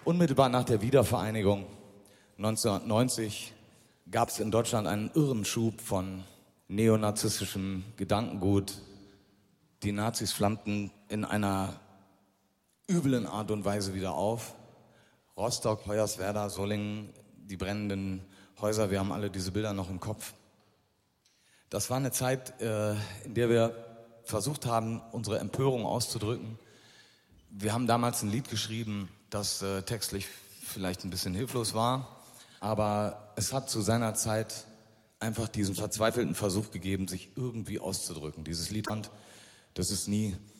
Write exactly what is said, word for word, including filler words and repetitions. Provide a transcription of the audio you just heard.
Unmittelbar nach der Wiedervereinigung neunzehnhundertneunzig gab es in Deutschland einen irren Schub von neonazistischem Gedankengut. Die Nazis flammten in einer üblen Art und Weise wieder auf. Rostock, Hoyerswerda, Solingen, die brennenden Häuser, wir haben alle diese Bilder noch im Kopf. Das war eine Zeit, äh, in der wir versucht haben, unsere Empörung auszudrücken. Wir haben damals ein Lied geschrieben, das äh, textlich vielleicht ein bisschen hilflos war, aber es hat zu seiner Zeit einfach diesen verzweifelten Versuch gegeben, sich irgendwie auszudrücken. Dieses Lied, das ist nie